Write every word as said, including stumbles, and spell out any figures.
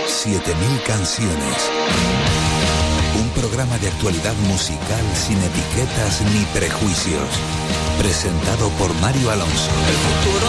siete mil canciones. Un programa de actualidad musical sin etiquetas ni prejuicios. Presentado por Mario Alonso. El futuro